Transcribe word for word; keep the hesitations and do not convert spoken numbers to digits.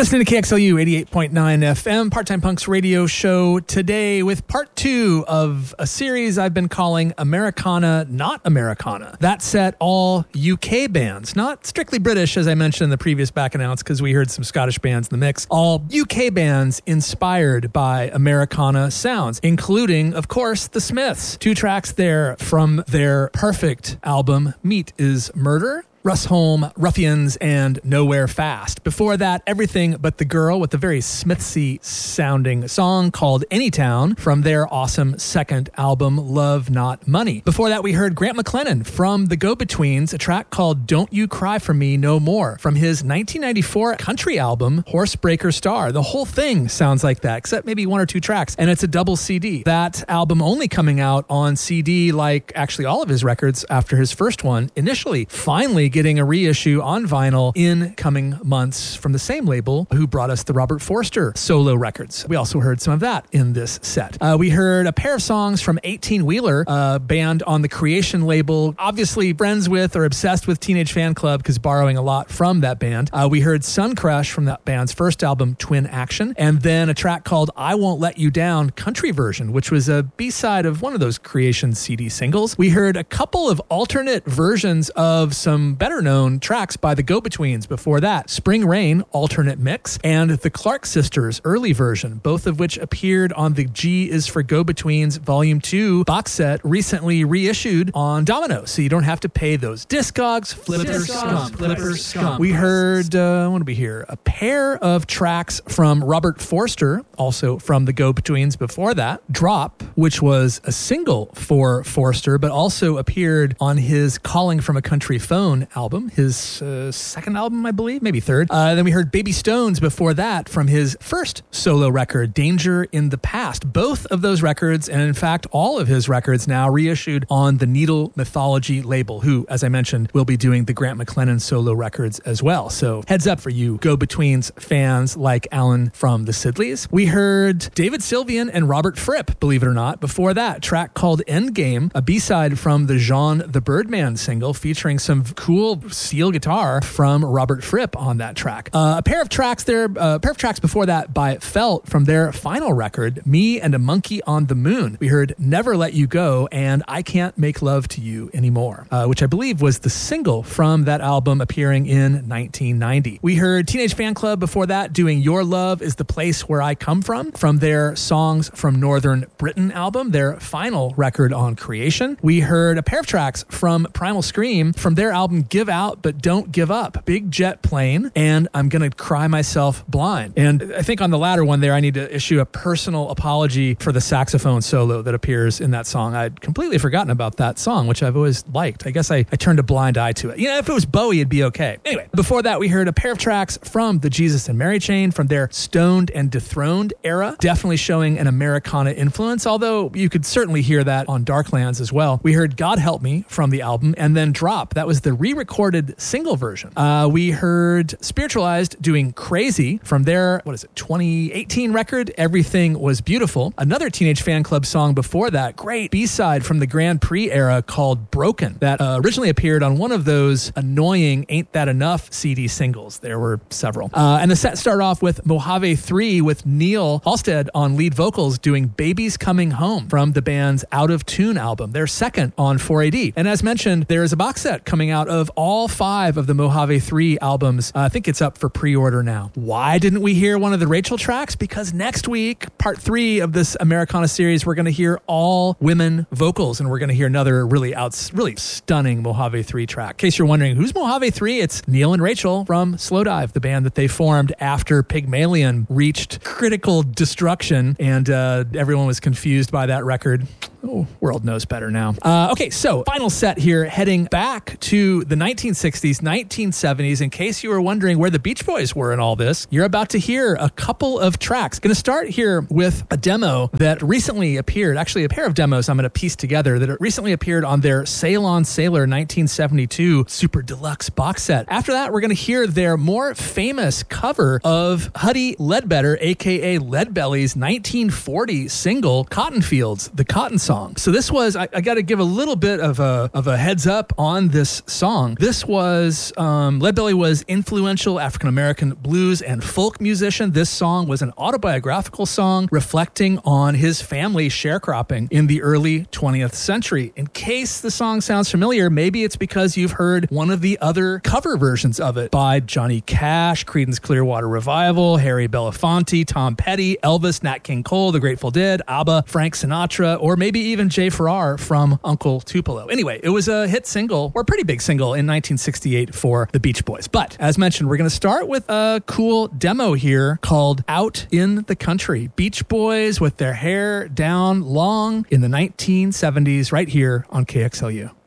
listening to K X L U eighty-eight point nine F M, Part-Time Punks radio show today with part two of a series I've been calling Americana, Not Americana. That set all U K bands, not strictly British, as I mentioned in the previous back announce, because we heard some Scottish bands in the mix. All U K bands inspired by Americana sounds, including, of course, the Smiths. Two tracks there from their perfect album, Meat is Murder. Russ Holm, Ruffians, and Nowhere Fast. Before that, everything but the girl with a very Smithsy sounding song called Anytown from their awesome second album, Love Not Money. Before that, we heard Grant McLennan from the Go-Betweens, a track called Don't You Cry For Me No More from his nineteen ninety-four country album, Horsebreaker Star. The whole thing sounds like that, except maybe one or two tracks, and it's a double C D. That album only coming out on C D like actually all of his records after his first one initially. Finally getting a reissue on vinyl in coming months from the same label who brought us the Robert Forster solo records. We also heard some of that in this set. Uh, we heard a pair of songs from eighteen Wheeler, a band on the Creation label, obviously friends with or obsessed with Teenage Fan Club because borrowing a lot from that band. Uh, we heard Sun Crush from that band's first album, Twin Action, and then a track called I Won't Let You Down country version, which was a B-side of one of those Creation C D singles. We heard a couple of alternate versions of some better known tracks by the Go-Betweens before that. Spring Rain, alternate mix, and the Clark Sisters early version, both of which appeared on the G is for Go-Betweens Volume two box set, recently reissued on Domino, so you don't have to pay those Discogs. Flipper Scum. Flipper Scum. We heard, uh, what did we hear? A pair of tracks from Robert Forster, also from the Go-Betweens before that. Drop, which was a single for Forster, but also appeared on his Calling from a Country Phone album, his uh, second album, I believe, maybe third. Uh, then we heard Baby Stones before that from his first solo record, Danger in the Past. Both of those records, and in fact, all of his records now reissued on the Needle Mythology label, who, as I mentioned, will be doing the Grant McLennan solo records as well. So heads up for you Go-Betweens fans like Alan from the Sidleys. We heard David Sylvian and Robert Fripp, believe it or not. Before that, a track called Endgame, a B-side from the Jean the Birdman single featuring some cool steel guitar from Robert Fripp on that track. Uh, a pair of tracks there, uh, a pair of tracks before that by Felt from their final record, Me and a Monkey on the Moon. We heard Never Let You Go and I Can't Make Love to You Anymore, uh, which I believe was the single from that album appearing in nineteen ninety. We heard Teenage Fan Club before that doing Your Love Is the Place Where I Come From from their Songs from Northern Britain album, their final record on Creation. We heard a pair of tracks from Primal Scream from their album Give Out But Don't Give Up, Big Jet Plane, and I'm Gonna Cry Myself Blind. And I think on the latter one there, I need to issue a personal apology for the saxophone solo that appears in that song. I'd completely forgotten about that song, which I've always liked. I guess I, I turned a blind eye to it. You know, if it was Bowie, it'd be okay. Anyway, before that, we heard a pair of tracks from the Jesus and Mary Chain from their Stoned and Dethroned era, definitely showing an Americana influence, although you could certainly hear that on Darklands as well. We heard God Help Me from the album, and then Drop. That was the re-recorded single version. Uh, we heard Spiritualized doing Crazy from their, what is it, twenty eighteen record, Everything Was Beautiful. Another Teenage Fan Club song before that, great B-side from the Grand Prix era called Broken, that uh, originally appeared on one of those annoying Ain't That Enough C D singles. There were several. Uh, and the set started off with Mojave three with Neil Halstead on lead vocals doing Baby's Coming Home from the band's Out of Tune album, their second on four A D. And as mentioned, there is a box set coming out of all five of the Mojave three albums. Uh, I think it's up for pre-order now. Why didn't we hear one of the Rachel tracks? Because next week, part three of this Americana series, we're going to hear all women vocals, and we're going to hear another really outs, really stunning Mojave three track. In case you're wondering, who's Mojave three? It's Neil and Rachel from Slowdive, the band that they formed after Pygmalion reached critical destruction, and uh, everyone was confused by that record. Oh, world knows better now. Uh, okay, so final set here, heading back to the nineteen sixties, nineteen seventies. In case you were wondering where the Beach Boys were in all this, you're about to hear a couple of tracks. Going to start here with a demo that recently appeared, actually a pair of demos I'm going to piece together that recently appeared on their Sail on Sailor nineteen seventy-two Super Deluxe box set. After that, we're going to hear their more famous cover of Huddy Ledbetter, aka Leadbelly's nineteen forty single, Cotton Fields, the Cotton Song. song. So this was, I, I got to give a little bit of a of a heads up on this song. This was, um, Leadbelly was influential African-American blues and folk musician. This song was an autobiographical song reflecting on his family sharecropping in the early twentieth century. In case the song sounds familiar, maybe it's because you've heard one of the other cover versions of it by Johnny Cash, Creedence Clearwater Revival, Harry Belafonte, Tom Petty, Elvis, Nat King Cole, The Grateful Dead, ABBA, Frank Sinatra, or maybe even Jay Farrar from Uncle Tupelo. Anyway, it was a hit single, or a pretty big single, in nineteen sixty-eight for the Beach Boys. But as mentioned, we're going to start with a cool demo here called Out in the Country. Beach Boys with their hair down long in the nineteen seventies right here on K X L U.